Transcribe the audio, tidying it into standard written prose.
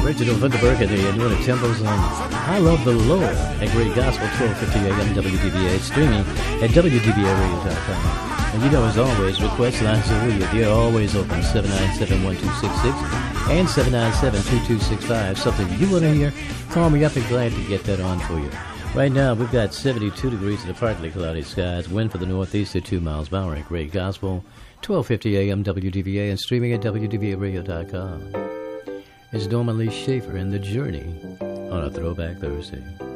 Reginald Vandenberg and the Anointed Temples on I Love the Lord at Great Gospel, 1250 AM WDBA, streaming at WDBAradio.com. And you know, as always, request lines are with you. They're always open, 797-1266 and 797-2265. Something you want to hear, call me up and glad to get that on for you. Right now, we've got 72 degrees in the partly cloudy skies, wind for the northeast at 2 miles per hour at Great Gospel, 1250 AM WDVA, and streaming at WDVAradio.com. It's Norman Lee Schaefer in The Journey on a Throwback Thursday.